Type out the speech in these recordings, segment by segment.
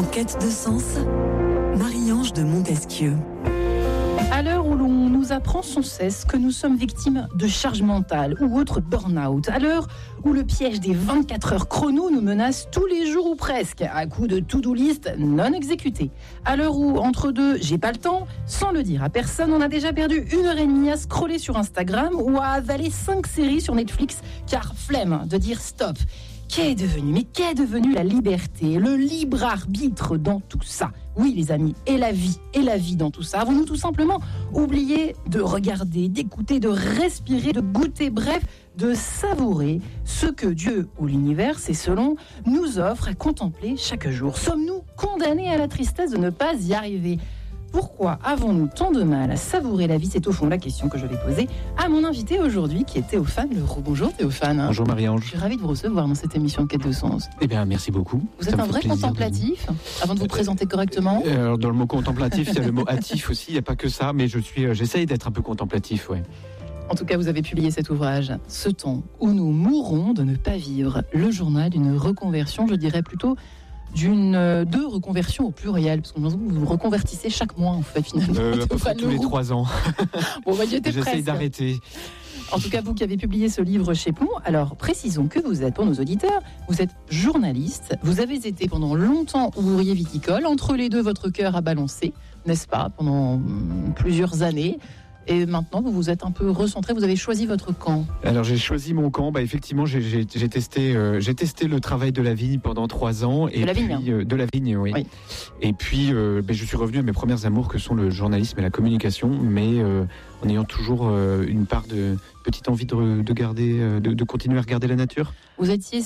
En quête de sens, Marie-Ange de Montesquieu. À l'heure où l'on nous apprend sans cesse que nous sommes victimes de charge mentale ou autre burn-out, à l'heure où le piège des 24 heures chrono nous menace tous les jours ou presque, à coups de to-do list non exécutée, à l'heure où, entre deux, j'ai pas le temps, sans le dire à personne, on a déjà perdu 1h30 à scroller sur Instagram ou à avaler 5 séries sur Netflix, car flemme de dire stop. Qu'est devenue la liberté, le libre arbitre dans tout ça? Oui, les amis, et la vie dans tout ça. Avons-nous tout simplement oublié de regarder, d'écouter, de respirer, de goûter, bref, de savourer ce que Dieu ou l'univers, c'est selon, nous offre à contempler chaque jour? Sommes-nous condamnés à la tristesse de ne pas y arriver? Pourquoi avons-nous tant de mal à savourer la vie? C'est au fond la question que je vais poser à mon invité aujourd'hui, qui est Théophane Leroux. Bonjour Théophane. Bonjour Marie-Ange. Je suis ravie de vous recevoir dans cette émission Quête de sens. Eh bien, merci beaucoup. Vous êtes un vrai contemplatif, avant de vous présenter correctement. Alors, dans le mot contemplatif, il y a le mot hâtif aussi, il n'y a pas que ça, mais j'essaye d'être un peu contemplatif, ouais. En tout cas, vous avez publié cet ouvrage, Ce temps où nous mourrons de ne pas vivre, le journal d'une reconversion, je dirais plutôt deux reconversions au pluriel, parce que vous vous reconvertissez chaque mois en fait finalement. À peu près tous les 3 ans. Bon, bah, j'essaye d'arrêter. En tout cas, vous qui avez publié ce livre chez Plomb, alors précisons que vous êtes, pour nos auditeurs, vous êtes journaliste, vous avez été pendant longtemps ouvrier viticole, entre les deux votre cœur a balancé, n'est-ce pas, pendant plusieurs années. Et maintenant, vous vous êtes un peu recentré, vous avez choisi votre camp. Alors, j'ai choisi mon camp. Effectivement, j'ai testé le travail de la vigne pendant 3 ans. De la vigne, oui. Et puis, je suis revenu à mes premières amours que sont le journalisme et la communication, mais en ayant toujours une part de petite envie de continuer à regarder la nature. Vous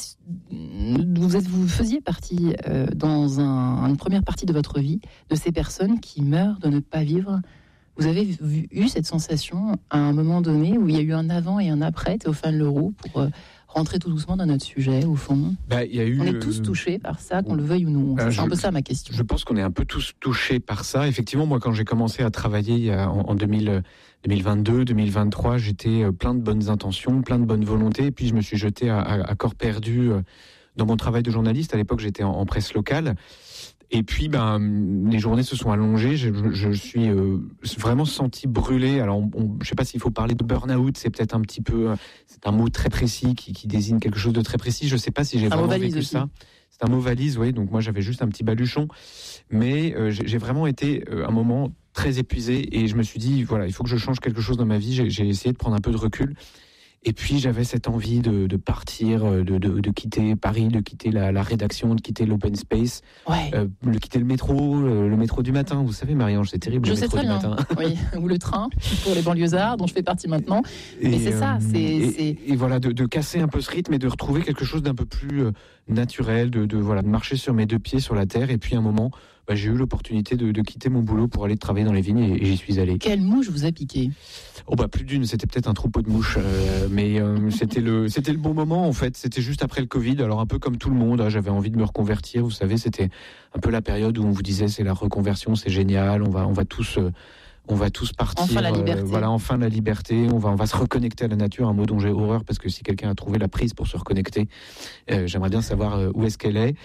faisiez partie dans une première partie de votre vie de ces personnes qui meurent de ne pas vivre. Vous avez eu cette sensation à un moment donné où il y a eu un avant et un après, Théophane Leroux, pour rentrer tout doucement dans notre sujet, au fond? On est tous touchés par ça, qu'on le veuille ou non. C'est un peu ça ma question. Je pense qu'on est un peu tous touchés par ça. Effectivement, moi, quand j'ai commencé à travailler en 2022, 2023, j'étais plein de bonnes intentions, plein de bonnes volontés, et puis je me suis jeté à corps perdu dans mon travail de journaliste. À l'époque, j'étais en presse locale. Et puis, les journées se sont allongées. Je suis vraiment senti brûlé. Alors, je ne sais pas s'il faut parler de burn-out. C'est peut-être un petit peu, c'est un mot très précis qui désigne quelque chose de très précis. Je ne sais pas si j'ai vraiment vécu ça. C'est un mot valise, oui. Donc moi, j'avais juste un petit baluchon, mais j'ai vraiment été un moment très épuisé et je me suis dit, voilà, il faut que je change quelque chose dans ma vie. J'ai essayé de prendre un peu de recul. Et puis j'avais cette envie de partir, de quitter Paris, de quitter la rédaction, de quitter l'open space, de quitter le métro du matin. Vous savez, Marie-Ange, c'est terrible. Je sais très bien. Oui, ou le train pour les banlieusards dont je fais partie maintenant. Mais c'est ça, et voilà, de casser un peu ce rythme et de retrouver quelque chose d'un peu plus naturel, de marcher sur mes 2 pieds sur la terre. Et puis à un moment, j'ai eu l'opportunité de quitter mon boulot pour aller travailler dans les vignes et j'y suis allé. Quelle mouche vous a piqué? Plus d'une, c'était peut-être un troupeau de mouches, mais c'était le bon moment en fait. C'était juste après le Covid, alors un peu comme tout le monde, j'avais envie de me reconvertir. Vous savez, c'était un peu la période où on vous disait c'est la reconversion, c'est génial, on va tous partir. Enfin la liberté. Enfin la liberté. On va se reconnecter à la nature, un mot dont j'ai horreur parce que si quelqu'un a trouvé la prise pour se reconnecter, j'aimerais bien savoir où est-ce qu'elle est.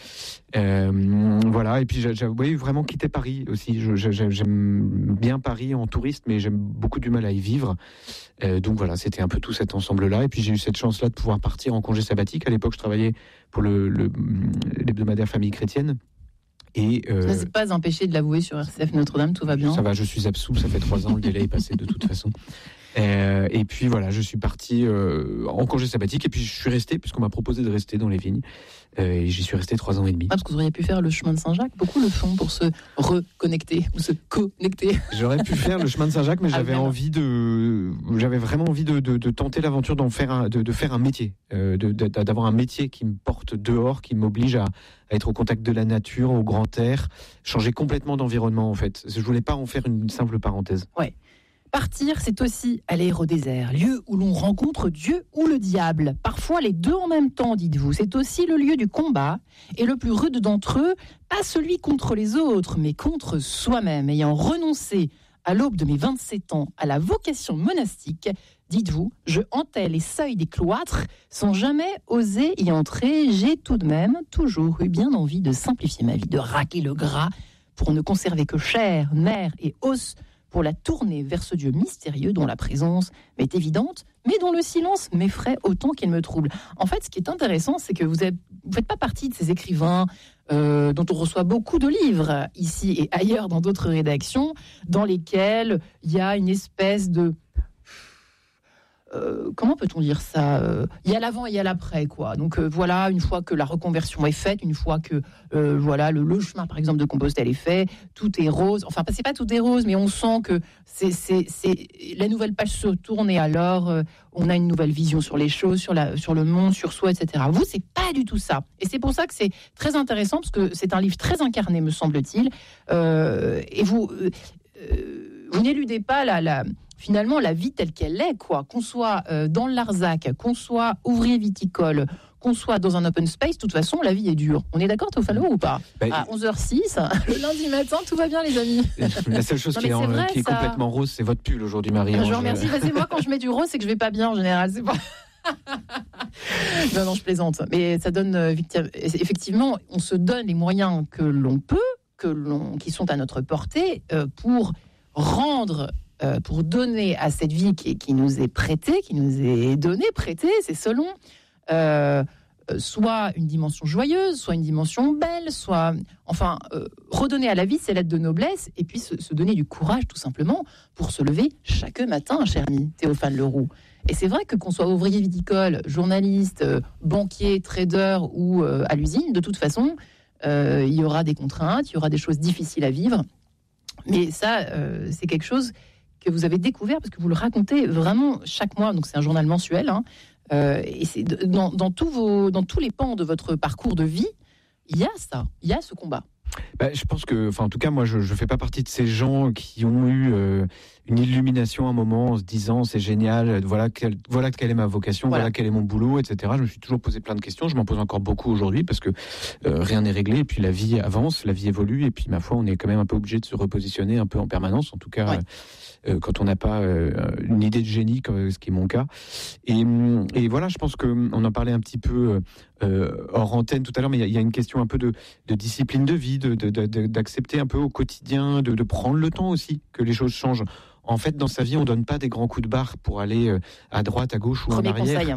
Et puis j'ai vraiment quitté Paris aussi. J'aime bien Paris en touriste, mais j'aime beaucoup du mal à y vivre. Donc voilà, c'était un peu tout cet ensemble-là. Et puis j'ai eu cette chance-là de pouvoir partir en congé sabbatique. À l'époque, je travaillais pour l'hebdomadaire Famille Chrétienne. Et ça ne s'est pas empêché de l'avouer sur RCF Notre-Dame, tout va bien. Ça va, je suis absous, ça fait 3 ans, le délai est passé de toute façon. Et puis voilà, je suis parti en congé sabbatique et puis je suis resté, puisqu'on m'a proposé de rester dans les vignes. Et j'y suis resté 3 ans et demi. Parce que vous auriez pu faire le chemin de Saint-Jacques. Beaucoup le font pour se reconnecter ou se connecter. J'aurais pu faire le chemin de Saint-Jacques, mais j'avais vraiment envie de tenter l'aventure de faire un métier, d'avoir un métier qui me porte dehors, qui m'oblige à être au contact de la nature, au grand air, changer complètement d'environnement en fait. Je voulais pas en faire une simple parenthèse. Ouais. Partir, c'est aussi aller au désert, lieu où l'on rencontre Dieu ou le diable. Parfois les deux en même temps, dites-vous. C'est aussi le lieu du combat, et le plus rude d'entre eux, pas celui contre les autres, mais contre soi-même. Ayant renoncé à l'aube de mes 27 ans, à la vocation monastique, dites-vous, je hantais les seuils des cloîtres sans jamais oser y entrer. J'ai tout de même toujours eu bien envie de simplifier ma vie, de raquer le gras pour ne conserver que chair, nerfs et os, pour la tourner vers ce Dieu mystérieux dont la présence m'est évidente, mais dont le silence m'effraie autant qu'il me trouble. En fait, ce qui est intéressant, c'est que vous ne faites pas partie de ces écrivains dont on reçoit beaucoup de livres, ici et ailleurs dans d'autres rédactions, dans lesquels il y a une espèce de... comment peut-on dire ça ? Il y a l'avant et il y a l'après, quoi. Donc voilà, une fois que la reconversion est faite, une fois que voilà le chemin, par exemple, de Compostelle est fait, tout est rose. Enfin, c'est pas tout est rose, mais on sent que c'est la nouvelle page se tourne et alors on a une nouvelle vision sur les choses, sur le monde, sur soi, etc. Vous, c'est pas du tout ça. Et c'est pour ça que c'est très intéressant, parce que c'est un livre très incarné, me semble-t-il. Et vous n'éludez pas finalement la vie telle qu'elle est, quoi. Qu'on soit dans le Larzac, qu'on soit ouvrier viticole, qu'on soit dans un open space, de toute façon, la vie est dure. On est d'accord, Théophane Leroux, ou pas ? À 11h06, le lundi matin, tout va bien, les amis. La seule chose qui est complètement rose, c'est votre pull aujourd'hui, Marie-Ange. Je vous remercie. C'est moi, quand je mets du rose, c'est que je vais pas bien en général. C'est pas... non, je plaisante. Mais ça donne... effectivement, on se donne les moyens que l'on peut, qui sont à notre portée, pour rendre... pour donner à cette vie qui nous est prêtée, qui nous est donnée, prêtée, c'est selon, soit une dimension joyeuse, soit une dimension belle, soit... Enfin, redonner à la vie ses lettres de noblesse, et puis se donner du courage, tout simplement, pour se lever chaque matin, cher ami Théophane Leroux. Et c'est vrai que qu'on soit ouvrier viticole, journaliste, banquier, trader ou à l'usine, de toute façon, il y aura des contraintes, il y aura des choses difficiles à vivre. Mais ça, c'est quelque chose que vous avez découvert parce que vous le racontez vraiment chaque mois. Donc c'est un journal mensuel, hein, et c'est dans tous les pans de votre parcours de vie, il y a ça, il y a ce combat. Je pense que, en tout cas, moi, je fais pas partie de ces gens qui ont eu une illumination à un moment en se disant c'est génial, voilà quelle est ma vocation, voilà quel est mon boulot, etc. Je me suis toujours posé plein de questions, je m'en pose encore beaucoup aujourd'hui parce que rien n'est réglé, et puis la vie avance, la vie évolue, et puis ma foi, on est quand même un peu obligé de se repositionner un peu en permanence, en tout cas. Quand on n'a pas une idée de génie, ce qui est mon cas. Et voilà, je pense qu'on en parlait un petit peu hors antenne tout à l'heure, mais il y a une question un peu de discipline de vie, d'accepter un peu au quotidien, de prendre le temps aussi que les choses changent. En fait, dans sa vie, on ne donne pas des grands coups de barre pour aller à droite, à gauche ou en arrière. Conseil.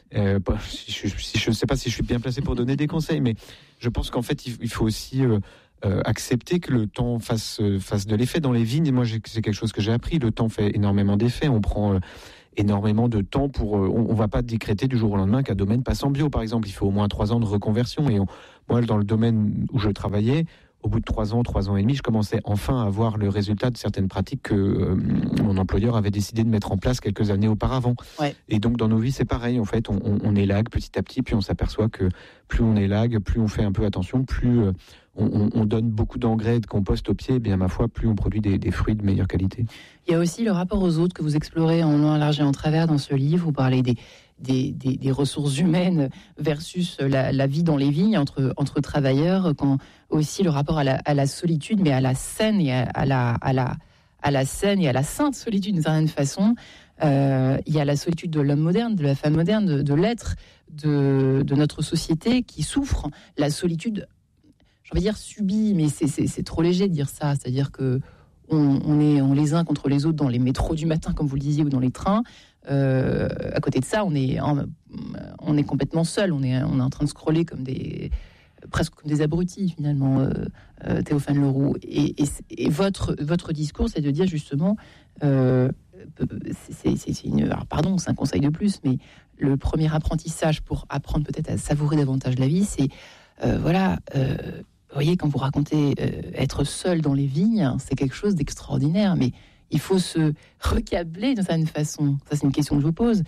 Je ne sais pas si je suis bien placé pour donner des conseils, mais je pense qu'en fait, il faut aussi... accepter que le temps fasse de l'effet dans les vignes. Et moi, c'est quelque chose que j'ai appris. Le temps fait énormément d'effets. On prend énormément de temps pour... on ne va pas décréter du jour au lendemain qu'un domaine passe en bio, par exemple. Il faut au moins 3 ans de reconversion. Et moi, dans le domaine où je travaillais, au bout de 3 ans et demi, je commençais enfin à voir le résultat de certaines pratiques que mon employeur avait décidé de mettre en place quelques années auparavant. Ouais. Et donc, dans nos vies, c'est pareil. En fait, on élague petit à petit, puis on s'aperçoit que plus on élague, plus on fait un peu attention, plus... On donne beaucoup d'engrais et de compost au pied, et bien ma foi, plus on produit des fruits de meilleure qualité. Il y a aussi le rapport aux autres que vous explorez en long, en large et en travers dans ce livre. Vous parlez des ressources humaines versus la vie dans les vignes entre travailleurs, quand aussi le rapport à la solitude, mais à la saine et à la saine et à la sainte solitude d'une certaine façon. Il y a la solitude de l'homme moderne, de la femme moderne, de l'être, de notre société qui souffre. La solitude, je vais dire subie, mais c'est trop léger de dire ça. C'est-à-dire que on est les uns contre les autres dans les métros du matin, comme vous le disiez, ou dans les trains. À côté de ça, on est complètement seul. On est en train de scroller presque comme des abrutis finalement. Théophane Leroux. Et votre discours, c'est de dire justement, c'est un conseil de plus, mais le premier apprentissage pour apprendre peut-être à savourer davantage la vie, c'est vous voyez, quand vous racontez être seul dans les vignes, c'est quelque chose d'extraordinaire, mais il faut se recabler de certaine façon. Ça, c'est une question que je vous pose.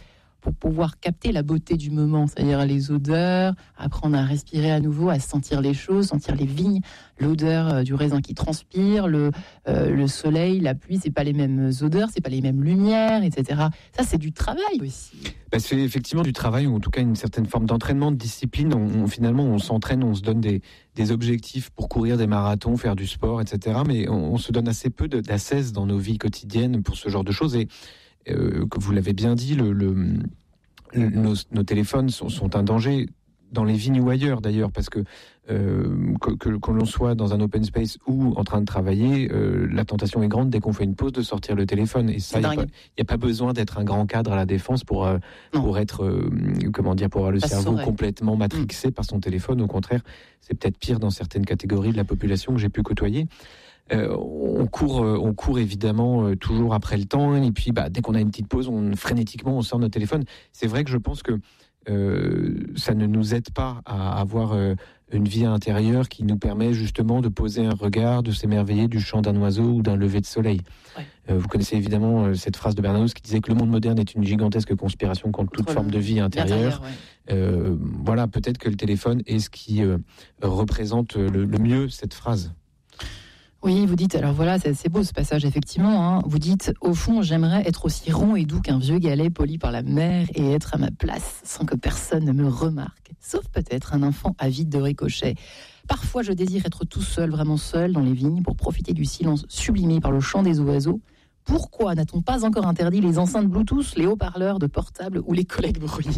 pour pouvoir capter la beauté du moment, c'est-à-dire les odeurs, apprendre à respirer à nouveau, à sentir les choses, sentir les vignes, l'odeur du raisin qui transpire, le soleil, la pluie, c'est pas les mêmes odeurs, c'est pas les mêmes lumières, etc. Ça, c'est du travail aussi. C'est effectivement du travail, ou en tout cas une certaine forme d'entraînement, de discipline. Finalement, on s'entraîne, on se donne des objectifs pour courir des marathons, faire du sport, etc. Mais on se donne assez peu d'assesse dans nos vies quotidiennes pour ce genre de choses. Et comme vous l'avez bien dit, nos téléphones sont un danger dans les vignes ou ailleurs d'ailleurs, parce que l'on soit dans un open space ou en train de travailler, la tentation est grande dès qu'on fait une pause de sortir le téléphone. Et ça, il n'y a pas besoin d'être un grand cadre à la défense pour être, pour avoir le cerveau complètement matrixé par son téléphone. Au contraire, c'est peut-être pire dans certaines catégories de la population que j'ai pu côtoyer. On court évidemment toujours après le temps, et puis dès qu'on a une petite pause, frénétiquement on sort notre téléphone. C'est vrai que je pense que ça ne nous aide pas à avoir une vie intérieure qui nous permet justement de poser un regard, de s'émerveiller du chant d'un oiseau ou d'un lever de soleil. Ouais. Vous connaissez évidemment cette phrase de Bernanos qui disait que le monde moderne est une gigantesque conspiration contre toute forme de vie intérieure. Voilà, peut-être que le téléphone est ce qui représente le mieux cette phrase. Oui, vous dites, alors voilà, c'est beau ce passage, effectivement. Vous dites, au fond, j'aimerais être aussi rond et doux qu'un vieux galet poli par la mer et être à ma place sans que personne ne me remarque. Sauf peut-être un enfant avide de ricochets. Parfois, je désire être tout seul, vraiment seul, dans les vignes, pour profiter du silence sublimé par le chant des oiseaux. Pourquoi n'a-t-on pas encore interdit les enceintes Bluetooth, les haut-parleurs de portable ou les collègues bruyants ?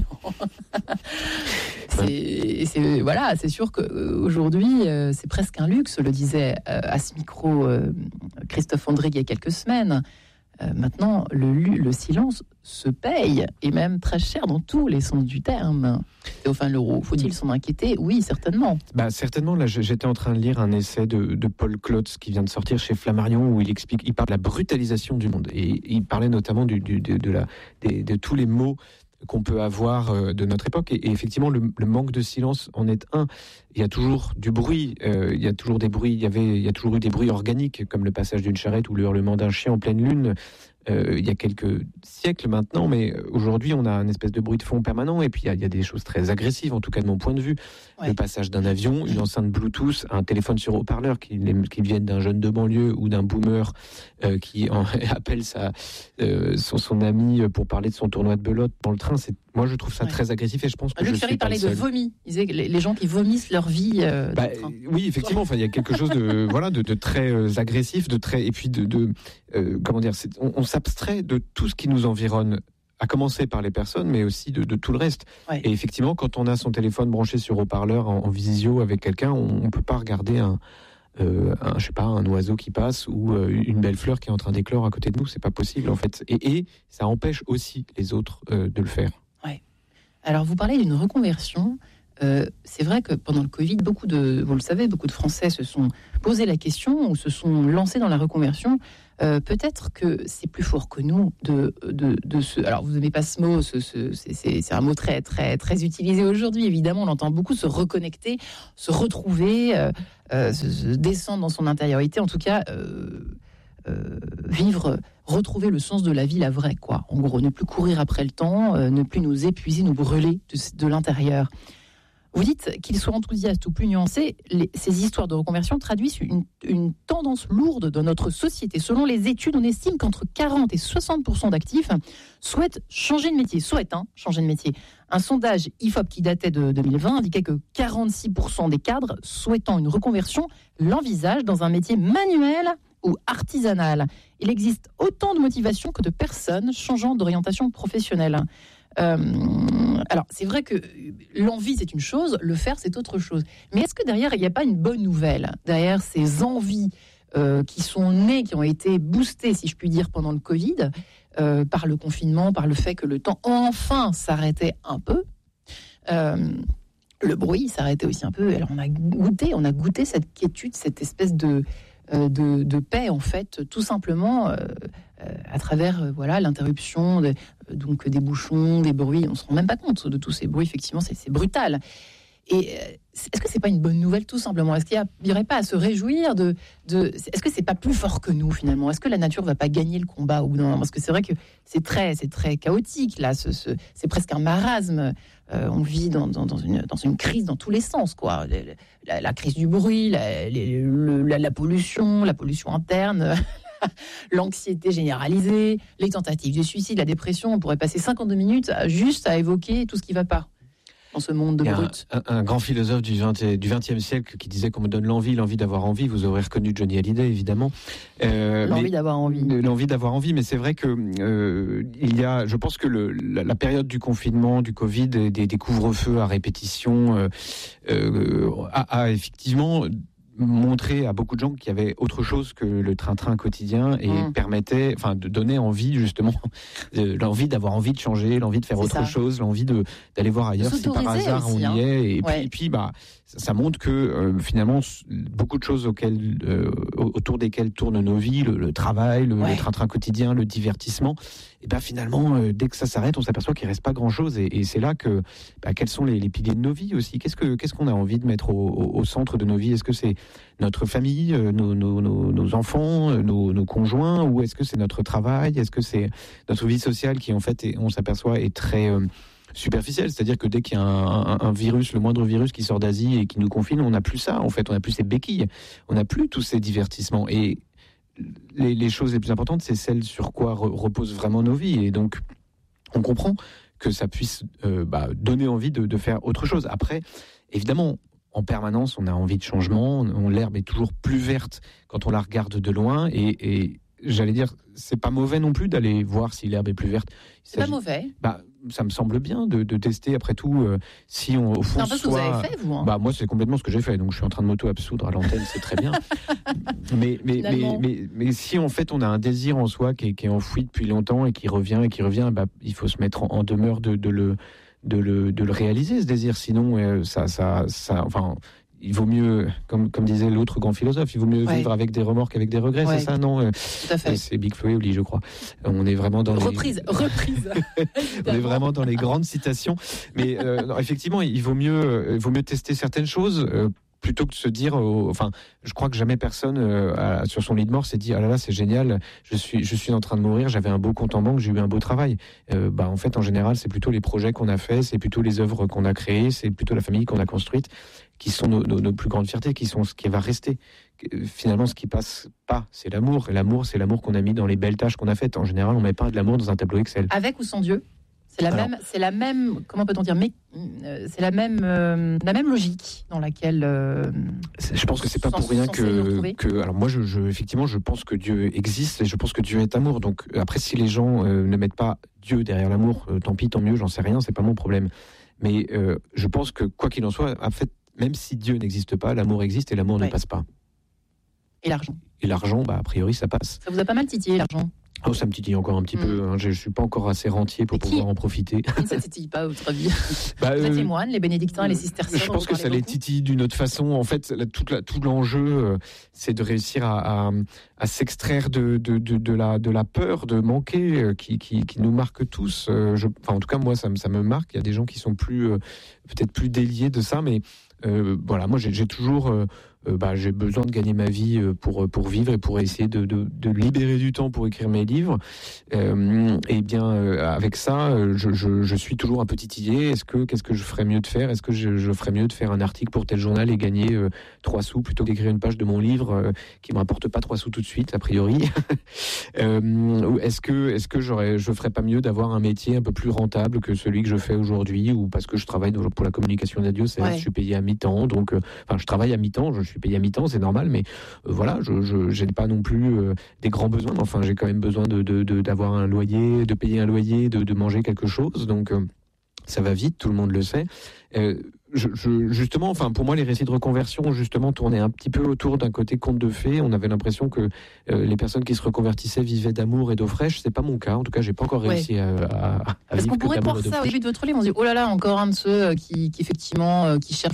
C'est sûr qu'aujourd'hui, c'est presque un luxe, le disait à ce micro Christophe André il y a quelques semaines. Maintenant, le silence se paye, et même très cher dans tous les sens du terme. Théophane Leroux, faut-il s'en inquiéter ? Oui, certainement. Certainement. Là, j'étais en train de lire un essai de Paul Klotz qui vient de sortir chez Flammarion, où il parle de la brutalisation du monde. Et il parlait notamment de tous les mots qu'on peut avoir de notre époque. Et effectivement, le manque de silence en est un. Il y a toujours du bruit, il y a toujours des bruits, il y a toujours eu des bruits organiques, comme le passage d'une charrette ou le hurlement d'un chien en pleine lune. Il y a quelques siècles maintenant, mais aujourd'hui on a une espèce de bruit de fond permanent, et puis il y a des choses très agressives, en tout cas de mon point de vue. Le passage d'un avion, une enceinte Bluetooth, un téléphone sur haut-parleur qui vienne d'un jeune de banlieue ou d'un boomer qui appelle son ami pour parler de son tournoi de belote dans le train. Moi je trouve ça très agressif, et je pense que Luc Ferry parlait de vomi. Il disait que les gens qui vomissent leur vie. Oui, effectivement. Il y a quelque chose de très agressif, et puis on s'abstrait de tout ce qui nous environne, à commencer par les personnes, mais aussi de tout le reste. Ouais. Et effectivement, quand on a son téléphone branché sur haut-parleur en visio avec quelqu'un, on ne peut pas regarder un oiseau qui passe ou une belle fleur qui est en train d'éclore à côté de nous. C'est pas possible en fait. Et ça empêche aussi les autres de le faire. Ouais. Alors vous parlez d'une reconversion. C'est vrai que pendant le Covid, vous le savez, beaucoup de Français se sont posé la question ou se sont lancés dans la reconversion. Peut-être que c'est plus fort que nous alors vous n'aimez pas ce mot, c'est un mot très très très utilisé aujourd'hui. Évidemment, on entend beaucoup se reconnecter, se retrouver, se descendre dans son intériorité. En tout cas, retrouver le sens de la vie, la vraie, quoi. En gros, ne plus courir après le temps, ne plus nous épuiser, nous brûler de l'intérieur. Vous dites qu'ils soient enthousiastes ou plus nuancés, ces histoires de reconversion traduisent une tendance lourde dans notre société. Selon les études, on estime qu'entre 40 et 60% d'actifs souhaitent changer de métier. Changer de métier. Un sondage IFOP qui datait de 2020 indiquait que 46% des cadres souhaitant une reconversion l'envisagent dans un métier manuel ou artisanal. Il existe autant de motivations que de personnes changeant d'orientation professionnelle. Alors, c'est vrai que l'envie, c'est une chose, le faire, c'est autre chose. Mais est-ce que derrière, il n'y a pas une bonne nouvelle ? Derrière ces envies qui sont nées, qui ont été boostées, si je puis dire, pendant le Covid, par le confinement, par le fait que le temps enfin s'arrêtait un peu. Le bruit s'arrêtait aussi un peu. Alors, on a goûté cette quiétude, cette espèce de paix, en fait, tout simplement à travers l'interruption des bouchons, des bruits. On ne se rend même pas compte de tous ces bruits, effectivement, c'est brutal. Et est-ce que c'est pas une bonne nouvelle tout simplement ? Est-ce qu'il n'y aurait pas à se réjouir est-ce que c'est pas plus fort que nous finalement ? Est-ce que la nature va pas gagner le combat au bout d'un moment ? Parce que c'est vrai que c'est très chaotique là. C'est presque un marasme. On vit dans une crise dans tous les sens, quoi. La crise du bruit, la pollution interne. L'anxiété généralisée, les tentatives de suicide, la dépression. On pourrait passer 52 minutes juste à évoquer tout ce qui ne va pas dans ce monde de brut. Un grand philosophe du XXe siècle qui disait qu'on me donne l'envie d'avoir envie. Vous aurez reconnu Johnny Hallyday, évidemment. L'envie d'avoir envie. L'envie d'avoir envie, mais c'est vrai que je pense que la période du confinement, du Covid, des couvre-feux à répétition a effectivement montrer à beaucoup de gens qu'il y avait autre chose que le train-train quotidien et permettait, de donner envie justement, l'envie d'avoir envie de changer, l'envie de faire autre chose, l'envie d'aller voir ailleurs si par hasard aussi, on y est. Et puis ça montre que finalement beaucoup de choses autour desquelles tournent nos vies, le travail, le train-train quotidien, le divertissement. Et finalement, dès que ça s'arrête, on s'aperçoit qu'il reste pas grand-chose. Et c'est là que quels sont les piliers de nos vies aussi. Qu'est-ce qu'on a envie de mettre au centre de nos vies ? Est-ce que c'est notre famille, nos enfants, nos conjoints, ou est-ce que c'est notre travail ? Est-ce que c'est notre vie sociale qui en fait, on s'aperçoit, est très superficielle, c'est-à-dire que dès qu'il y a un virus, le moindre virus qui sort d'Asie et qui nous confine, on n'a plus ça. En fait, on n'a plus ces béquilles, on n'a plus tous ces divertissements. Et les choses les plus importantes, c'est celles sur quoi reposent vraiment nos vies. Et donc, on comprend que ça puisse donner envie de faire autre chose. Après, évidemment, en permanence, on a envie de changement. L'herbe est toujours plus verte quand on la regarde de loin. Et j'allais dire, c'est pas mauvais non plus d'aller voir si l'herbe est plus verte. C'est pas mauvais. Ça me semble bien de tester, après tout, si on, au fond, c'est un peu ce que vous avez fait, vous, hein. Moi, c'est complètement ce que j'ai fait, donc je suis en train de m'auto-absoudre à l'antenne, c'est très bien. mais si en fait on a un désir en soi qui est enfoui depuis longtemps et qui revient, il faut se mettre en demeure de le réaliser, ce désir. Sinon, il vaut mieux, comme disait l'autre grand philosophe, il vaut mieux vivre avec des remords qu'avec des regrets, c'est ça, non ? Tout à fait. C'est Big Flo et Oli, je crois. On est vraiment dans reprise. On est vraiment dans les grandes citations. Mais effectivement, il vaut mieux tester certaines choses. Plutôt que de se dire, je crois que jamais personne sur son lit de mort s'est dit, ah là là, c'est génial, je suis en train de mourir, j'avais un beau compte en banque, j'ai eu un beau travail. En fait, en général, c'est plutôt les projets qu'on a faits, c'est plutôt les œuvres qu'on a créées, c'est plutôt la famille qu'on a construite, qui sont nos plus grandes fiertés, qui sont ce qui va rester. Finalement, ce qui passe pas, c'est l'amour. Et l'amour, c'est l'amour qu'on a mis dans les belles tâches qu'on a faites. En général, on met pas de l'amour dans un tableau Excel. Avec ou sans Dieu ? C'est la même, comment peut-on dire, mais c'est la même logique dans laquelle. Je pense que c'est pas pour rien que. Alors moi, effectivement, je pense que Dieu existe et je pense que Dieu est amour. Donc après, si les gens ne mettent pas Dieu derrière l'amour, tant pis, tant mieux, j'en sais rien, c'est pas mon problème. Mais je pense que quoi qu'il en soit, en fait, même si Dieu n'existe pas, l'amour existe et l'amour ne passe pas. Et l'argent. Et l'argent, a priori, ça passe. Ça vous a pas mal titillé, l'argent ? Oh, ça me titille encore un petit peu. Hein. Je ne suis pas encore assez rentier pour pouvoir en profiter. Ça ne titille pas, votre vie. Les moines, les bénédictins et les cisterciens. Je pense que ça les titille d'une autre façon. En fait, tout l'enjeu, c'est de réussir à s'extraire de la peur de manquer qui nous marque tous. En tout cas, moi, ça me marque. Il y a des gens qui sont peut-être plus déliés de ça, mais moi, j'ai toujours... j'ai besoin de gagner ma vie pour vivre et pour essayer de libérer du temps pour écrire mes livres. Avec ça, je suis toujours un peu titillé. Qu'est-ce que je ferais mieux de faire ? Est-ce que je ferais mieux de faire un article pour tel journal et gagner 3 sous plutôt d'écrire une page de mon livre qui me rapporte pas 3 sous tout de suite, a priori ? Est-ce que je ferais pas mieux d'avoir un métier un peu plus rentable que celui que je fais aujourd'hui, ou parce que je travaille pour la communication radio, je suis payé à mi-temps, donc je travaille à mi-temps, je suis payé à mi-temps, c'est normal, mais je n'ai pas non plus des grands besoins. Enfin, j'ai quand même besoin d'avoir un loyer, de payer un loyer, de manger quelque chose. Donc, ça va vite, tout le monde le sait. Justement, pour moi, les récits de reconversion, justement, tournaient un petit peu autour d'un côté conte de fées. On avait l'impression que les personnes qui se reconvertissaient vivaient d'amour et d'eau fraîche. C'est pas mon cas. En tout cas, j'ai pas encore réussi à Parce vivre qu'on pourrait voir ça au début de votre livre. On se dit, oh là là, encore un de ceux qui effectivement, qui cherchent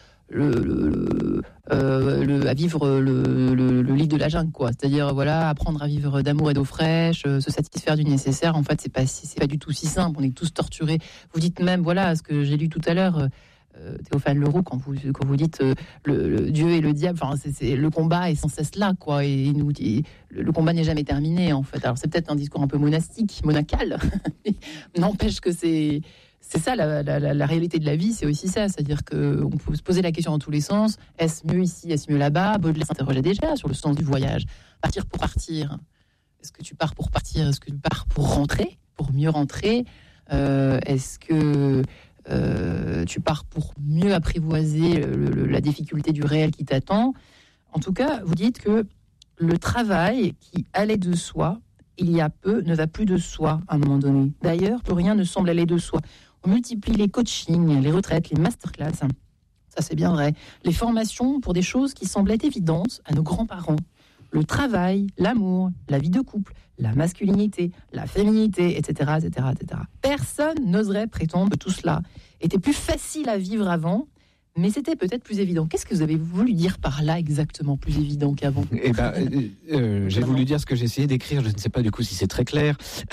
à vivre le lit de la jungle, quoi. C'est-à-dire, apprendre à vivre d'amour et d'eau fraîche, se satisfaire du nécessaire. En fait, c'est pas du tout si simple. On est tous torturés. Vous dites même, ce que j'ai lu tout à l'heure, Théophane Leroux, quand vous dites le Dieu et le diable, enfin, c'est le combat est sans cesse là, quoi. Et il nous dit le combat n'est jamais terminé, en fait. Alors c'est peut-être un discours un peu monacal, mais n'empêche que c'est ça la réalité de la vie, c'est aussi ça. C'est-à-dire qu'on peut se poser la question dans tous les sens. Est-ce mieux ici, est-ce mieux là-bas? Baudelaire s'interrogeait déjà sur le sens du voyage. Partir pour partir. Est-ce que tu pars pour partir? Est-ce que tu pars pour rentrer, pour mieux rentrer? Est-ce que tu pars pour mieux apprivoiser la difficulté du réel qui t'attend? En tout cas, vous dites que le travail qui allait de soi, il y a peu, ne va plus de soi à un moment donné. D'ailleurs, plus rien ne semble aller de soi. On multiplie les coachings, les retraites, les masterclass. Ça, c'est bien vrai. Les formations pour des choses qui semblaient évidentes à nos grands-parents. Le travail, l'amour, la vie de couple, la masculinité, la féminité, etc., etc., etc. Personne n'oserait prétendre que tout cela était plus facile à vivre avant, mais c'était peut-être plus évident. Qu'est-ce que vous avez voulu dire par là exactement, plus évident qu'avant? J'ai voulu dire ce que j'ai essayé d'écrire. Je ne sais pas du coup si c'est très clair,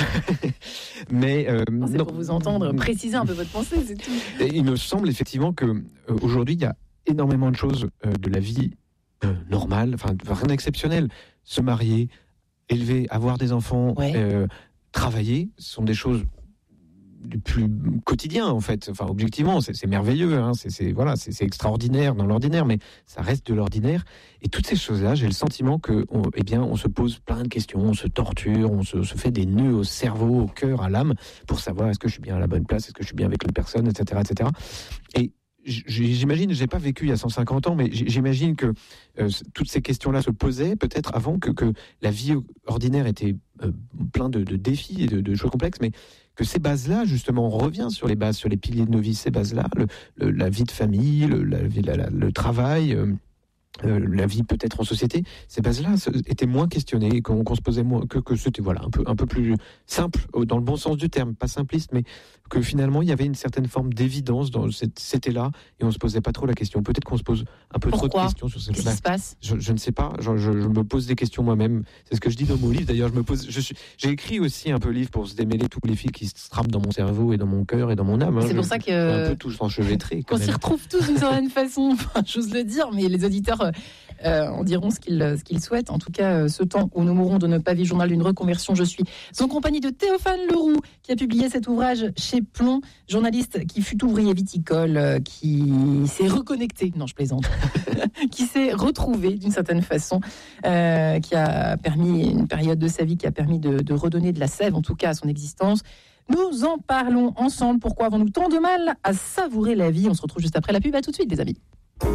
mais c'est pour vous entendre préciser un peu votre pensée, c'est tout. Et il me semble effectivement que aujourd'hui il y a énormément de choses de la vie normale, enfin rien d'exceptionnel. Se marier, élever, avoir des enfants, travailler, ce sont des choses du plus quotidien en fait. Enfin objectivement, c'est merveilleux, hein. C'est extraordinaire dans l'ordinaire, mais ça reste de l'ordinaire. Et toutes ces choses-là, j'ai le sentiment que, on se pose plein de questions, on se torture, on se fait des nœuds au cerveau, au cœur, à l'âme, pour savoir est-ce que je suis bien à la bonne place, est-ce que je suis bien avec l'autre personne, etc., etc. Et j'imagine, j'ai pas vécu il y a 150 ans, mais j'imagine que toutes ces questions-là se posaient peut-être avant que la vie ordinaire était plein de défis et de choses complexes, mais que ces bases-là, justement, on revient sur les bases, sur les piliers de nos vies, ces bases-là, la vie de famille, le travail, la vie peut-être en société, ces bases-là étaient moins questionnées, qu'on se posait moins, que c'était un peu plus simple, dans le bon sens du terme, pas simpliste, mais que finalement il y avait une certaine forme d'évidence dans c'était là, et on se posait pas trop la question. Peut-être qu'on se pose un peu trop de questions sur cette. Qu'est-ce qui se passe? Je ne sais pas. Je me pose des questions moi-même. C'est ce que je dis dans mon livre. D'ailleurs, j'ai écrit aussi un peu livre pour se démêler tous les fils qui se trappent dans mon cerveau et dans mon cœur et dans mon âme. C'est pour ça que un peu tous enchevêtrés. On s'y retrouve tous d'une certaine façon. Enfin, j'ose le dire, mais les auditeurs en diront ce qu'ils souhaitent. En tout cas, ce temps où nous mourrons de ne pas vivre, journal d'une reconversion. Je suis en compagnie de Théophane Leroux, qui a publié cet ouvrage chez Plomb, journaliste qui fut ouvrier viticole, qui s'est reconnecté, non je plaisante, qui s'est retrouvé d'une certaine façon, qui a permis une période de sa vie qui a permis de redonner de la sève, en tout cas à son existence. Nous en parlons ensemble. Pourquoi avons-nous tant de mal à savourer la vie? On se retrouve juste après la pub. À tout de suite, les amis.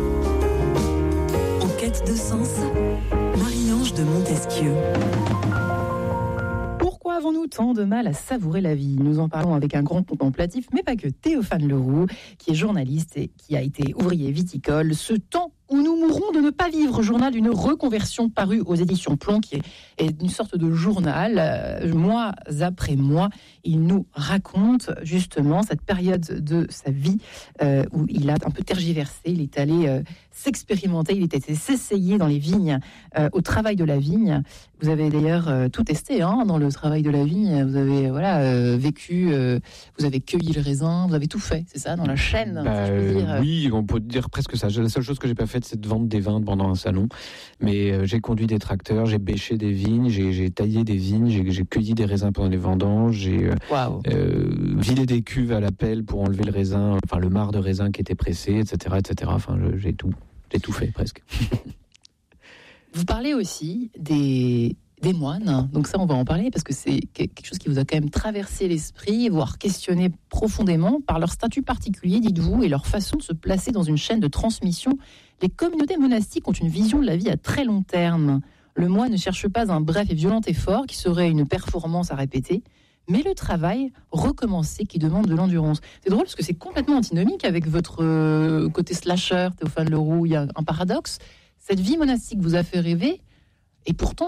En quête de sens, Marie-Ange de Montesquieu. Pourquoi avons-nous tant de mal à savourer la vie? Nous en parlons avec un grand contemplatif, mais pas que, Théophane Leroux, qui est journaliste et qui a été ouvrier viticole. Ce temps où nous mourrons de ne pas vivre, journal d'une reconversion paru aux éditions Plomb, qui est une sorte de journal. Mois après mois, il nous raconte justement cette période de sa vie où il a un peu tergiversé, il est allé s'expérimenter, il est allé s'essayer dans les vignes, au travail de la vigne. Vous avez d'ailleurs tout testé dans le travail de la vigne. Vous avez vécu, vous avez cueilli le raisin, vous avez tout fait, c'est ça, dans la chaîne, si je peux dire. Oui, on peut dire presque ça. La seule chose que j'ai pas faite, c'est de vendre des vins pendant un salon. Mais j'ai conduit des tracteurs, j'ai bêché des vignes, j'ai taillé des vignes, j'ai cueilli des raisins pendant les vendanges, j'ai vidé des cuves à la pelle pour enlever le raisin, enfin le marc de raisin qui était pressé, etc., etc. Enfin, j'ai tout fait presque. Vous parlez aussi des moines, donc ça on va en parler parce que c'est quelque chose qui vous a quand même traversé l'esprit, voire questionné profondément par leur statut particulier, dites-vous, et leur façon de se placer dans une chaîne de transmission. Les communautés monastiques ont une vision de la vie à très long terme. Le moine ne cherche pas un bref et violent effort qui serait une performance à répéter, mais le travail recommencé qui demande de l'endurance. C'est drôle parce que c'est complètement antinomique avec votre côté slasher, Théophane Leroux. Il y a un paradoxe. Cette vie monastique vous a fait rêver, et pourtant,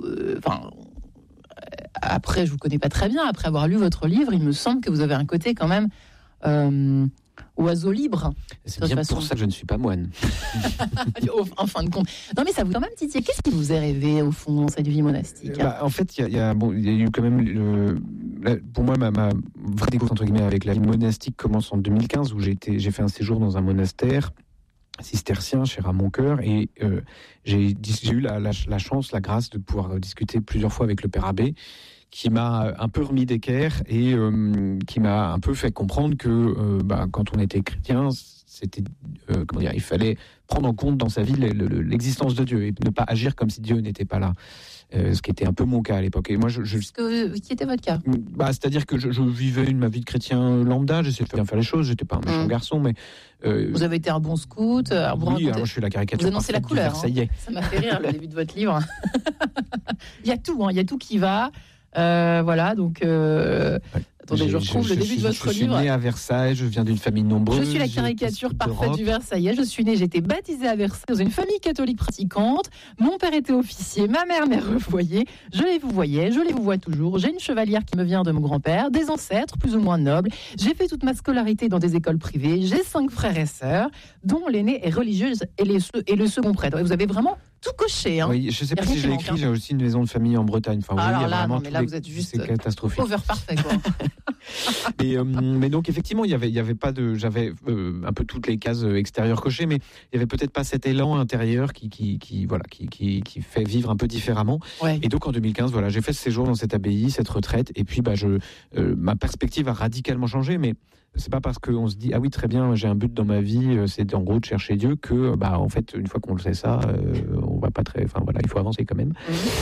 après, je vous connais pas très bien. Après avoir lu votre livre, il me semble que vous avez un côté quand même oiseau libre. C'est bien pour ça que je ne suis pas moine. En fin de compte. Non, mais ça vous quand même titillé. Qu'est-ce qui vous est rêvé au fond dans cette vie monastique? En fait, il y a eu quand même pour moi, ma vraie découverte entre guillemets avec la vie monastique commence en 2015 où j'ai fait un séjour dans un monastère cistercien cher à mon cœur et j'ai eu la chance, la grâce de pouvoir discuter plusieurs fois avec le Père Abbé qui m'a un peu remis d'équerre et qui m'a un peu fait comprendre que quand on était chrétien, c'était il fallait prendre en compte dans sa vie l'existence de Dieu et ne pas agir comme si Dieu n'était pas là. Ce qui était un peu mon cas à l'époque. Et moi, qui était votre cas ? C'est-à-dire que je vivais ma vie de chrétien lambda, j'essayais de bien faire les choses, j'étais pas un méchant garçon, mais... Vous avez été un bon scout, oui, alors je suis la caricature. Vous annoncez la couleur. Versaillais. Ça m'a fait rire le début de votre livre. Il y a tout qui va. Voilà, donc... Attendez, je retrouve le début de votre livre. Je suis né à Versailles, je viens d'une famille nombreuse. Je suis la caricature parfaite du Versaillais. Je suis né, j'ai été baptisée à Versailles dans une famille catholique pratiquante. Mon père était officier, ma mère mère au foyer. Je les vous voyais, je les vous vois toujours. J'ai une chevalière qui me vient de mon grand-père, des ancêtres plus ou moins nobles. J'ai fait toute ma scolarité dans des écoles privées. J'ai 5 frères et sœurs, dont l'aîné est religieuse et le second prêtre. Vous avez vraiment tout coché. Hein. Oui, je ne sais pas si je l'ai écrit, j'ai aussi une maison de famille en Bretagne. Enfin, alors là, non, mais là, vous êtes juste c'est catastrophique. Over parfait, quoi. Mais donc effectivement, il y avait pas de, j'avais un peu toutes les cases extérieures cochées, mais il y avait peut-être pas cet élan intérieur qui fait vivre un peu différemment. Ouais. Et donc en 2015, voilà, j'ai fait ce séjour dans cette abbaye, cette retraite, et puis ma perspective a radicalement changé, mais c'est pas parce qu'on se dit ah oui très bien j'ai un but dans ma vie, c'est en gros de chercher Dieu que en fait une fois qu'on le sait ça, on va pas très, enfin voilà, il faut avancer quand même.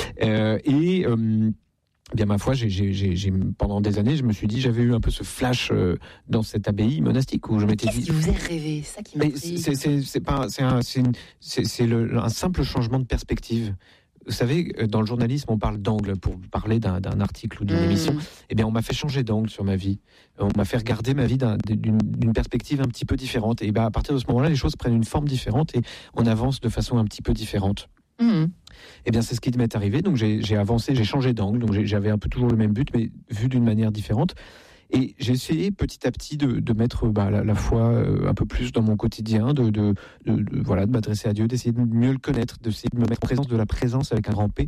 Bien ma foi, pendant des années, je me suis dit, j'avais eu un peu ce flash dans cette abbaye monastique où je m'étais dit. Qu'est-ce qui vous est rêvé, ça qui m'a pris. C'est un simple changement de perspective. Vous savez, dans le journalisme, on parle d'angle pour parler d'un article ou d'une émission. Eh bien, on m'a fait changer d'angle sur ma vie. On m'a fait regarder ma vie d'une perspective un petit peu différente. Et à partir de ce moment-là, les choses prennent une forme différente et on avance de façon un petit peu différente. Eh bien, c'est ce qui m'est arrivé. Donc, j'ai avancé, j'ai changé d'angle. Donc, j'avais un peu toujours le même but, mais vu d'une manière différente. Et j'ai essayé petit à petit de mettre la foi un peu plus dans mon quotidien, de m'adresser à Dieu, d'essayer de mieux le connaître, d'essayer de me mettre en présence de la présence avec un grand P.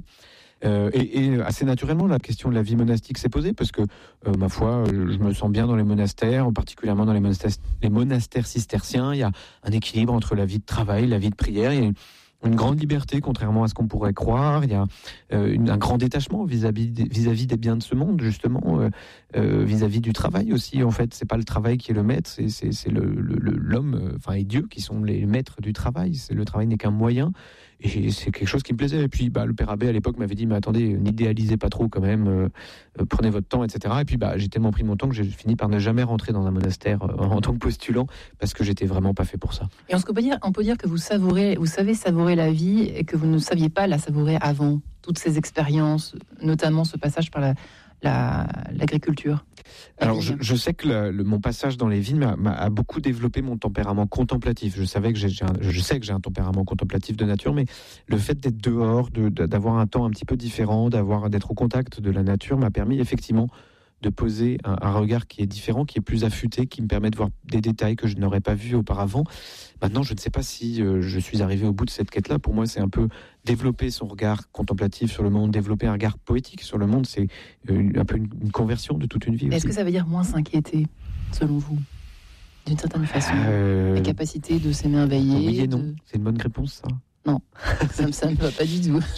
Et assez naturellement, la question de la vie monastique s'est posée parce que, ma foi, je me sens bien dans les monastères, particulièrement dans les monastères cisterciens. Il y a un équilibre entre la vie de travail, la vie de prière. Il y a une grande liberté, contrairement à ce qu'on pourrait croire. Il y a un grand détachement vis-à-vis des biens de ce monde, justement, vis-à-vis du travail aussi. En fait, c'est pas le travail qui est le maître, c'est l'homme, et Dieu qui sont les maîtres du travail. Le travail n'est qu'un moyen. Et c'est quelque chose qui me plaisait. Et puis, le Père Abbé, à l'époque, m'avait dit, mais attendez, n'idéalisez pas trop quand même, prenez votre temps, etc. Et puis, j'ai tellement pris mon temps que j'ai fini par ne jamais rentrer dans un monastère en tant que postulant, parce que j'étais vraiment pas fait pour ça. Et on peut dire que vous savez savourer la vie et que vous ne saviez pas la savourer avant, toutes ces expériences, notamment ce passage par l'agriculture. Alors, je sais que mon passage dans les vignes a beaucoup développé mon tempérament contemplatif. Je sais que j'ai un tempérament contemplatif de nature, mais le fait d'être dehors, d'avoir un temps un petit peu différent, d'être au contact de la nature m'a permis effectivement de poser un regard qui est différent, qui est plus affûté, qui me permet de voir des détails que je n'aurais pas vus auparavant. Maintenant, je ne sais pas si je suis arrivé au bout de cette quête-là. Pour moi, c'est un peu développer son regard contemplatif sur le monde, développer un regard poétique sur le monde. C'est un peu une conversion de toute une vie. Est-ce que ça veut dire moins s'inquiéter, selon vous, d'une certaine façon, la capacité de s'émerveiller? Oui et non. C'est une bonne réponse, ça. Non, ça ne va pas du tout.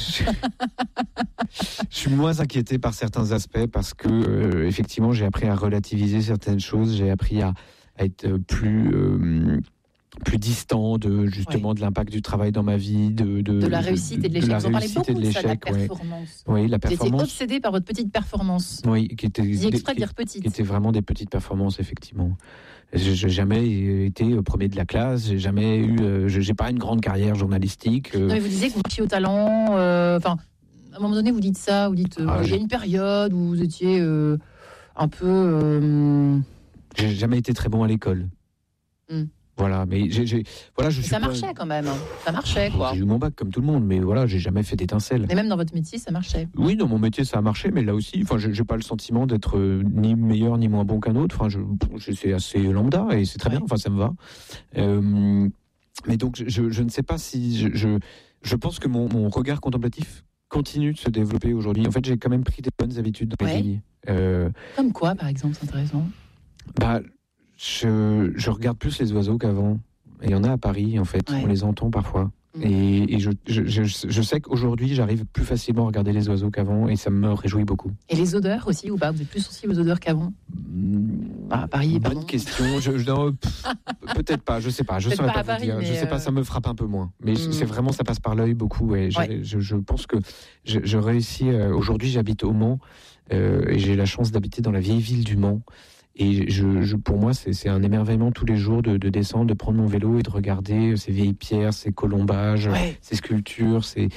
Je suis moins inquiété par certains aspects parce que, effectivement, j'ai appris à relativiser certaines choses. J'ai appris à être plus distant de l'impact du travail dans ma vie, de la réussite et de l'échec. Vous en parlez beaucoup de ça, de la performance. Oui, la performance. Vous étiez obsédé par votre petite performance. Oui, qui était vraiment des petites performances, effectivement. J'ai jamais été premier de la classe. J'ai jamais eu. J'ai pas une grande carrière journalistique. Non, mais vous disiez que vous marchiez au talent. À un moment donné, vous dites ça. Vous dites. Il y a une période où vous étiez un peu. J'ai jamais été très bon à l'école. Voilà, mais ça marchait quand même. Ça marchait, quoi. J'ai eu mon bac comme tout le monde, mais voilà, j'ai jamais fait d'étincelles. Mais même dans votre métier, ça marchait. Oui, dans mon métier, ça a marché, mais là aussi, j'ai pas le sentiment d'être ni meilleur ni moins bon qu'un autre. C'est assez lambda et c'est très bien. Ça me va. Mais donc, je ne sais pas si je pense que mon regard contemplatif continue de se développer aujourd'hui. En fait, j'ai quand même pris des bonnes habitudes dans les vignes. Comme quoi, par exemple, c'est intéressant? Je regarde plus les oiseaux qu'avant. Et il y en a à Paris, en fait. On les entend parfois. Et je sais qu'aujourd'hui, j'arrive plus facilement à regarder les oiseaux qu'avant et ça me réjouit beaucoup. Et les odeurs aussi, ou pas? Vous êtes plus sensible aux odeurs qu'avant? À Paris, bonne question. Peut-être pas, je sais pas. Je saurais pas vous dire. Je sais pas, ça me frappe un peu moins. Mais c'est vraiment, ça passe par l'œil beaucoup. Et je pense que je réussis. Aujourd'hui, j'habite au Mans et j'ai la chance d'habiter dans la vieille ville du Mans. Et pour moi, c'est un émerveillement tous les jours de descendre, de prendre mon vélo et de regarder ces vieilles pierres, ces colombages, ces sculptures. C'est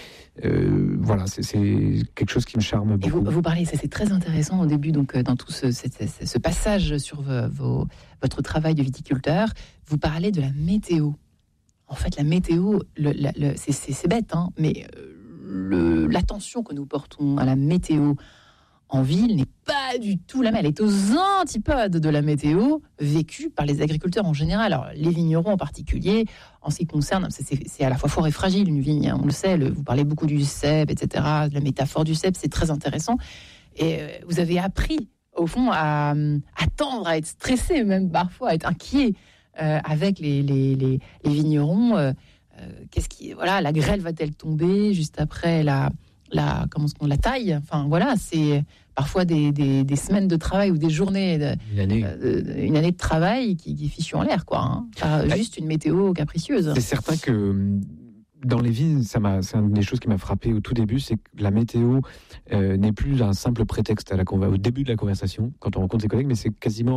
quelque chose qui me charme beaucoup. Et vous parlez, c'est très intéressant au début, donc dans tout ce passage sur votre travail de viticulteur, vous parlez de la météo. En fait, la météo, c'est bête, hein, mais l'attention que nous portons à la météo en ville n'est pas du tout la même. Elle est aux antipodes de la météo vécue par les agriculteurs en général. Alors, les vignerons en particulier, en ce qui concerne, c'est à la fois fort et fragile une vigne. On le sait, vous parlez beaucoup du cep, etc. De la métaphore du cep, c'est très intéressant. Et vous avez appris, au fond, à attendre, à être stressé, même parfois, à être inquiet avec les vignerons. La grêle va-t-elle tomber juste après la taille? Enfin, voilà, c'est parfois des semaines de travail ou des journées, une année de travail qui est fichue en l'air, quoi. Hein. Juste une météo capricieuse. C'est certain que dans les vignes, c'est une des choses qui m'a frappé au tout début, c'est que la météo n'est plus un simple prétexte au début de la conversation, quand on rencontre ses collègues, mais c'est quasiment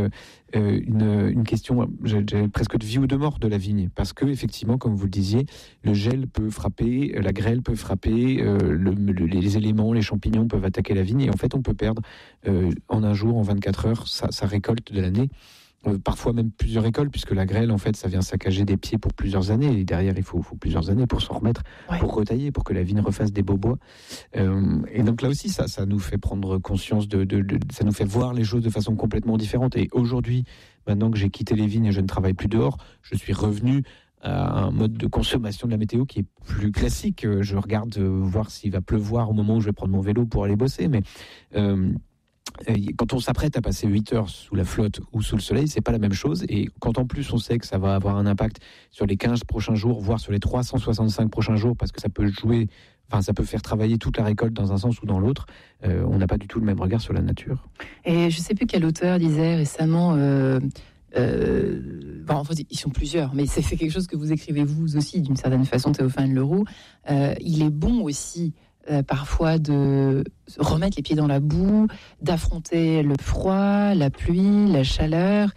une question, j'ai presque de vie ou de mort de la vigne. Parce que, effectivement, comme vous le disiez, le gel peut frapper, la grêle peut frapper, les éléments, les champignons peuvent attaquer la vigne, et en fait, on peut perdre en un jour, en 24 heures, sa récolte de l'année. Parfois même plusieurs récoltes, puisque la grêle, en fait, ça vient saccager des pieds pour plusieurs années. Et derrière, il faut plusieurs années pour s'en remettre, pour retailler, pour que la vigne refasse des beaux bois. Et donc là aussi, ça nous fait prendre conscience, ça nous fait voir les choses de façon complètement différente. Et aujourd'hui, maintenant que j'ai quitté les vignes et je ne travaille plus dehors, je suis revenu à un mode de consommation de la météo qui est plus classique. Je regarde voir s'il va pleuvoir au moment où je vais prendre mon vélo pour aller bosser. Mais quand on s'apprête à passer 8 heures sous la flotte ou sous le soleil, c'est pas la même chose. Et quand en plus on sait que ça va avoir un impact sur les 15 prochains jours, voire sur les 365 prochains jours, parce que ça peut ça peut faire travailler toute la récolte dans un sens ou dans l'autre, on n'a pas du tout le même regard sur la nature. Et je sais plus quel auteur disait récemment, ils sont plusieurs, mais c'est quelque chose que vous écrivez vous aussi d'une certaine façon, Théophane Leroux. Il est bon aussi parfois de remettre les pieds dans la boue, d'affronter le froid, la pluie, la chaleur.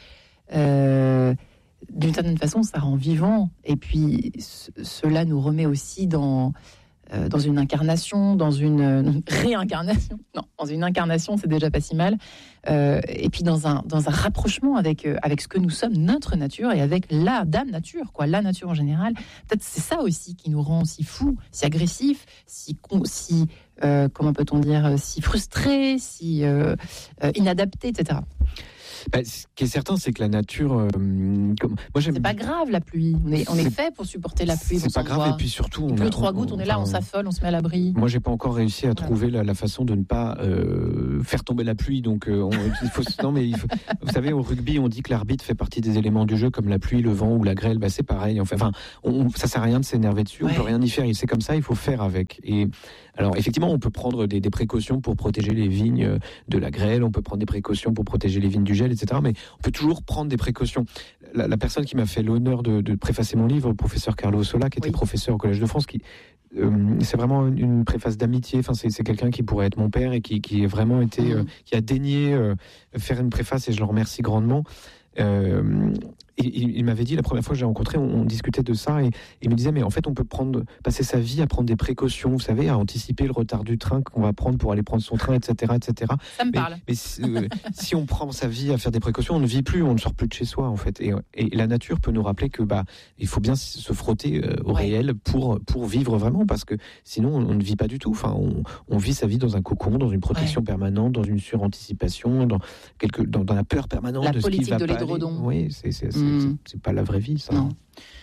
D'une certaine façon, ça rend vivant. Et puis, cela nous remet aussi dans une incarnation, dans une réincarnation. Non, dans une incarnation, c'est déjà pas si mal. Et puis dans un rapprochement avec ce que nous sommes, notre nature, et avec la dame nature, quoi, la nature en général. Peut-être c'est ça aussi qui nous rend si fous, si agressifs, si comment peut-on dire, si frustrés, si inadaptés, etc. Ce qui est certain, c'est que la nature... c'est pas grave la pluie. On est fait pour supporter la pluie. C'est pas grave, et puis surtout... Il pleut 3 gouttes, on est là, on s'affole, on se met à l'abri. Moi, j'ai pas encore réussi à trouver la façon de ne pas faire tomber la pluie. Donc, vous savez, au rugby, on dit que l'arbitre fait partie des éléments du jeu, comme la pluie, le vent ou la grêle. C'est pareil. Ça sert à rien de s'énerver dessus. On peut rien y faire. C'est comme ça, il faut faire avec. Et alors, effectivement, on peut prendre des précautions pour protéger les vignes de la grêle. On peut prendre des précautions pour protéger les vignes du gel, etc. Mais on peut toujours prendre des précautions. La personne qui m'a fait l'honneur de préfacer mon livre, le professeur Carlo Sola, qui était professeur au Collège de France, c'est vraiment une préface d'amitié. Enfin, c'est quelqu'un qui pourrait être mon père et qui a vraiment été, qui a daigné faire une préface, et je le remercie grandement. Et il m'avait dit, la première fois que j'ai rencontré, on discutait de ça, et il me disait, mais en fait, on peut passer sa vie à prendre des précautions, vous savez, à anticiper le retard du train qu'on va prendre pour aller prendre son train, etc., etc. Ça me parle. Mais si on prend sa vie à faire des précautions, on ne vit plus, on ne sort plus de chez soi, en fait. Et la nature peut nous rappeler que il faut bien se frotter au réel pour vivre vraiment, parce que sinon, on ne vit pas du tout. Enfin, on vit sa vie dans un cocon, dans une protection permanente, dans une suranticipation, dans la peur permanente de ce qui va pas aller. La politique de l'édredon. Oui, c'est pas la vraie vie, ça. Non.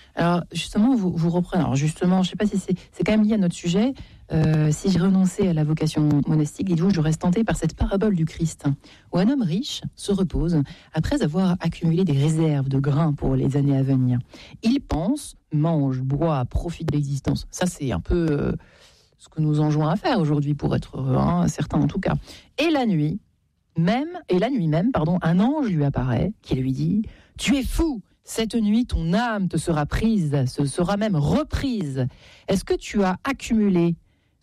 Alors justement, vous reprenez. Alors justement, je ne sais pas si c'est quand même lié à notre sujet. Si je renonçais à la vocation monastique, dites-vous, je reste tenté par cette parabole du Christ, où un homme riche se repose après avoir accumulé des réserves de grains pour les années à venir. Il pense, mange, boit, profite de l'existence. Ça, c'est un peu ce que nous enjoint à faire aujourd'hui, pour être heureux, certains en tout cas. Et la nuit même, un ange lui apparaît qui lui dit « Tu es fou ! Cette nuit, ton âme te sera prise, se sera même reprise. Est-ce que tu as accumulé ?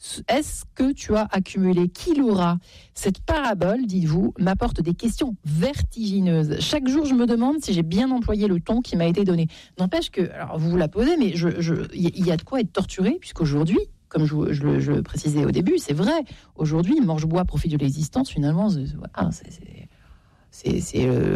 Qui l'aura ? Cette parabole, dites-vous, m'apporte des questions vertigineuses. Chaque jour, je me demande si j'ai bien employé le ton qui m'a été donné. N'empêche que, alors vous la posez, mais il y a de quoi être torturé, puisqu'aujourd'hui, comme je le précisais au début, c'est vrai. Aujourd'hui, mange, bois, profite de l'existence. Finalement, si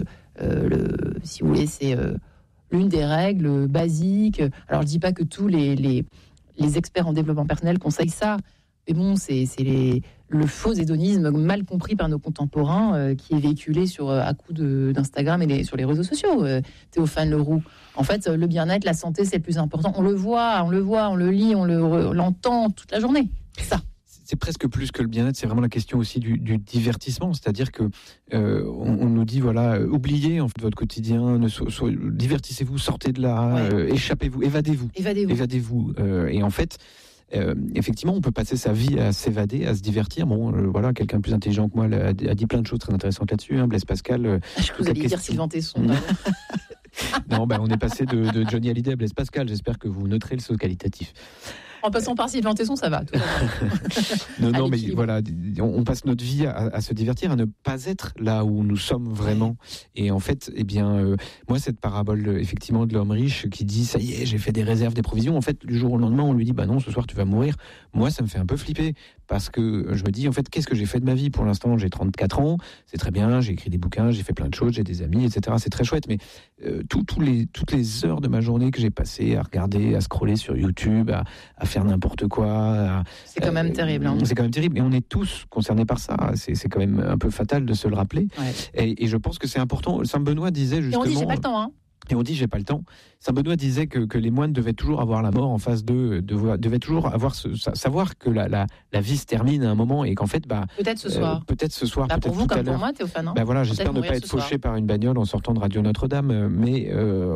vous voulez, c'est l'une des règles basiques. Alors, je dis pas que tous les experts en développement personnel conseillent ça, mais bon, c'est le faux hédonisme mal compris par nos contemporains qui est véhiculé à coup d'Instagram et sur les réseaux sociaux. Théophane Leroux. En fait, le bien-être, la santé, c'est le plus important. On le voit, on le lit, on l'entend toute la journée. C'est ça. C'est presque plus que le bien-être, c'est vraiment la question aussi du divertissement, c'est-à-dire que on nous dit voilà, oubliez en fait votre quotidien, divertissez-vous, sortez de là, échappez-vous, évadez-vous. Et en fait, effectivement, on peut passer sa vie à s'évader, à se divertir. Bon, voilà, quelqu'un plus intelligent que moi a dit plein de choses très intéressantes là-dessus. Blaise Pascal. Je vous allez dire Sylvain Tesson. Non, on est passé de Johnny Hallyday à Blaise Pascal. J'espère que vous noterez le saut qualitatif. En passant par Sylvain Tesson, ça va. Non, mais voilà, on passe notre vie à se divertir, à ne pas être là où nous sommes vraiment. Et en fait, moi, cette parabole, effectivement, de l'homme riche qui dit, ça y est, j'ai fait des réserves, des provisions. En fait, du jour au lendemain, on lui dit, bah non, ce soir, tu vas mourir. Moi, ça me fait un peu flipper parce que je me dis, en fait, qu'est-ce que j'ai fait de ma vie ? Pour l'instant, j'ai 34 ans, c'est très bien, j'ai écrit des bouquins, j'ai fait plein de choses, j'ai des amis, etc. C'est très chouette, mais toutes les heures de ma journée que j'ai passées à regarder, à scroller sur YouTube, à faire n'importe quoi. C'est quand même terrible. C'est quand même terrible. Et on est tous concernés par ça. C'est quand même un peu fatal de se le rappeler. Ouais. Et je pense que c'est important. Saint Benoît disait justement... Et on dit, j'ai pas le temps, Et on dit, j'ai pas le temps. Saint Benoît disait que les moines devaient toujours avoir la mort en face d'eux, devaient toujours savoir que la vie se termine à un moment et qu'en fait, peut-être ce soir. Peut-être pour vous tout comme à l'heure. pour moi, Théophane. Voilà, j'espère ne pas être fauché par une bagnole en sortant de Radio Notre-Dame, mais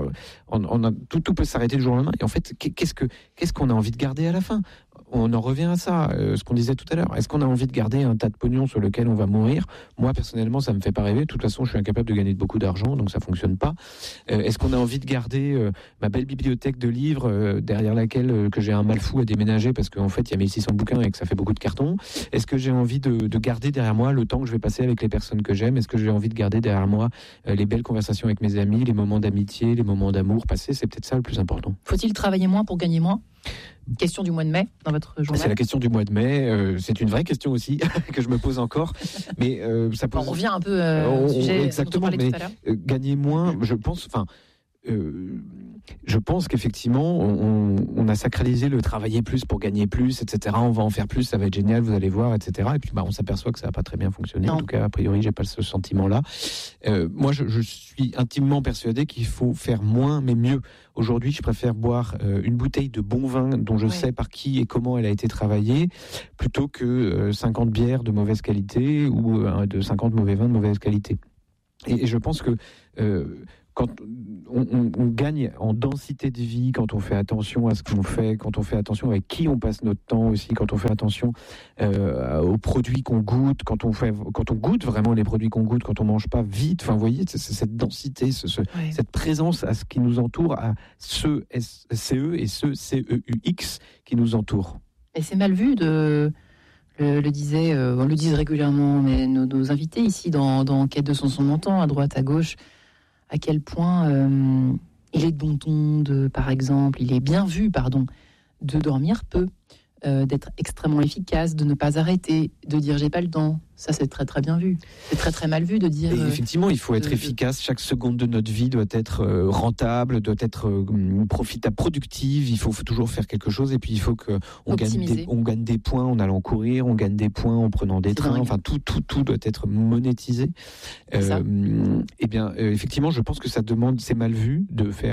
tout peut s'arrêter du jour au lendemain. Et en fait, qu'est-ce qu'on a envie de garder à la fin ? On en revient à ça, ce qu'on disait tout à l'heure. Est-ce qu'on a envie de garder un tas de pognon sur lequel on va mourir ? Moi, personnellement, ça me fait pas rêver. De toute façon, je suis incapable de gagner beaucoup d'argent, donc ça fonctionne pas. Est-ce qu'on a envie de garder ma belle bibliothèque de livres derrière laquelle que j'ai un mal fou à déménager parce qu'en fait, il y a 1600 bouquins et que ça fait beaucoup de cartons ? Est-ce que j'ai envie de garder derrière moi le temps que je vais passer avec les personnes que j'aime ? Est-ce que j'ai envie de garder derrière moi les belles conversations avec mes amis, les moments d'amitié, les moments d'amour passés ? C'est peut-être ça le plus important. Faut-il travailler moins pour gagner moins ? Question du mois de mai dans votre journal. C'est la question du mois de mai. C'est une vraie question aussi que je me pose encore. Mais ça pose... On revient un peu au sujet exactement, dont on parlait tout à l'heure. Gagner moins, je pense. Je pense qu'effectivement, on a sacralisé le travailler plus pour gagner plus, etc. On va en faire plus, ça va être génial, vous allez voir, etc. Et puis, on s'aperçoit que ça n'a pas très bien fonctionné. En tout cas, a priori, j'ai pas ce sentiment-là. Moi, je suis intimement persuadé qu'il faut faire moins, mais mieux. Aujourd'hui, je préfère boire une bouteille de bon vin dont je sais par qui et comment elle a été travaillée, plutôt que 50 bières de mauvaise qualité ou de 50 mauvais vins de mauvaise qualité. Et je pense que quand on gagne en densité de vie, quand on fait attention à ce qu'on fait, quand on fait attention avec qui on passe notre temps aussi, quand on fait attention aux produits qu'on goûte, quand on goûte vraiment les produits qu'on goûte, quand on mange pas vite, vous voyez, cette densité, cette présence à ce qui nous entoure, à ce SCE et ce CEUX qui nous entourent. Et c'est mal vu on le disait régulièrement, mais nos invités ici dans Quête de son montant, à droite, à gauche, à quel point il est de bon ton, par exemple, il est bien vu, de dormir peu, d'être extrêmement efficace, de ne pas arrêter, de dire j'ai pas le temps. Ça, c'est très très bien vu. C'est très très mal vu de dire... Et effectivement, il faut être efficace. Chaque seconde de notre vie doit être rentable, doit être profitable, productive. Il faut toujours faire quelque chose. Et puis, il faut qu'on gagne des points en allant courir, on gagne des points en prenant des trains. Enfin, tout doit être monétisé. Effectivement, je pense que ça demande... C'est mal vu de faire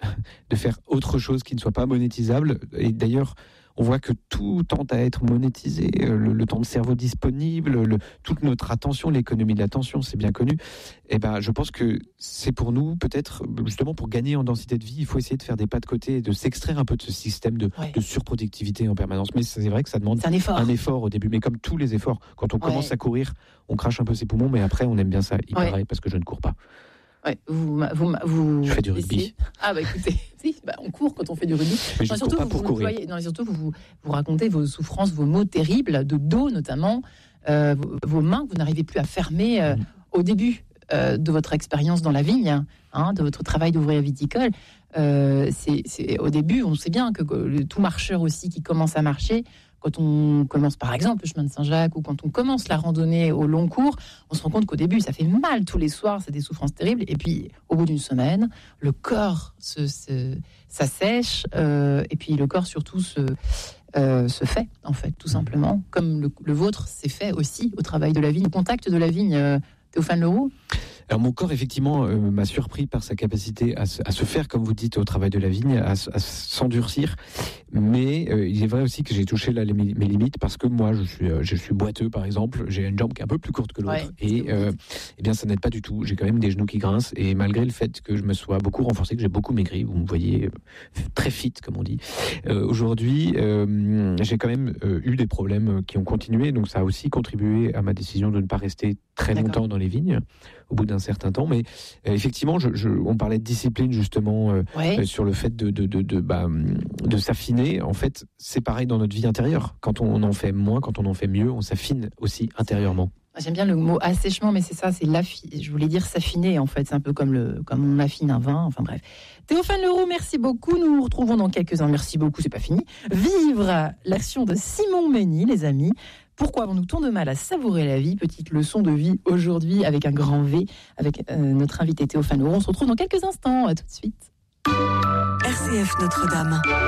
de faire autre chose qui ne soit pas monétisable. Et d'ailleurs, on voit que tout tend à être monétisé, le temps de cerveau disponible, toute notre attention, l'économie de l'attention, c'est bien connu. Et ben, je pense que c'est pour nous, peut-être, justement, pour gagner en densité de vie, il faut essayer de faire des pas de côté et de s'extraire un peu de ce système de surproductivité en permanence. Mais c'est vrai que ça demande un effort au début. Mais comme tous les efforts, quand on commence à courir, on crache un peu ses poumons, mais après, on aime bien ça, il paraît, parce que je ne cours pas. Ouais, je fais du rugby. Ah bah écoutez, on court quand on fait du rugby. Mais je ne cours pas pour courir. Surtout, vous racontez vos souffrances, vos maux terribles, de dos notamment, vos mains que vous n'arrivez plus à fermer au début de votre expérience dans la vigne, de votre travail d'ouvrier viticole. C'est au début, on sait bien que tout marcheur aussi qui commence à marcher, quand on commence par exemple le chemin de Saint-Jacques ou quand on commence la randonnée au long cours, on se rend compte qu'au début ça fait mal tous les soirs, c'est des souffrances terribles, et puis au bout d'une semaine, le corps s'assèche, et puis le corps surtout se fait en fait, tout simplement, comme le vôtre s'est fait aussi au travail de la vigne, au contact de la vigne, Théophane Leroux. Alors mon corps, effectivement, m'a surpris par sa capacité à se faire, comme vous dites, au travail de la vigne, à s'endurcir. Mais il est vrai aussi que j'ai touché là mes limites, parce que moi, je suis boiteux, par exemple. J'ai une jambe qui est un peu plus courte que l'autre. Et bien, ça n'aide pas du tout. J'ai quand même des genoux qui grincent. Et malgré le fait que je me sois beaucoup renforcé, que j'ai beaucoup maigri, vous me voyez très fit, comme on dit. Aujourd'hui, j'ai quand même eu des problèmes qui ont continué. Donc ça a aussi contribué à ma décision de ne pas rester très longtemps dans les vignes, au bout d'un certain temps. Mais effectivement, on parlait de discipline justement sur le fait de s'affiner. En fait, c'est pareil dans notre vie intérieure. Quand on en fait moins, quand on en fait mieux, on s'affine aussi intérieurement. J'aime bien le mot assèchement, mais c'est ça, je voulais dire s'affiner en fait. C'est un peu comme on affine un vin. Enfin bref. Théophane Leroux, merci beaucoup. Nous nous retrouvons dans quelques instants. Merci beaucoup, c'est pas fini. Vivre l'action de Simon Mény, les amis. Pourquoi avons-nous tant de mal à savourer la vie? Petite leçon de vie aujourd'hui avec un grand V, avec notre invité Théophane Leroux. On se retrouve dans quelques instants. À tout de suite. RCF Notre-Dame.